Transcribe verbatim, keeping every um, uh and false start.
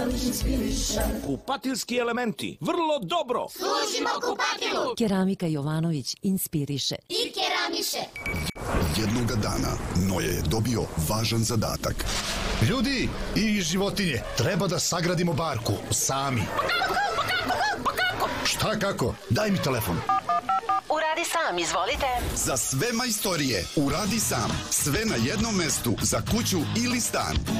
Jovanović inspiriše. Kupatilski elementi, vrlo dobro. Služimo kupatilu. Keramika Jovanović inspiriše. I keramiše. Jednoga dana Noje je dobio važan zadatak. Ljudi i životinje, treba da sagradimo barku sami. Šta kako? Daj mi telefon. Uradi sam, izvolite. Za sve majstorije uradi sam. Sve na jednom mestu za kuću ili stan.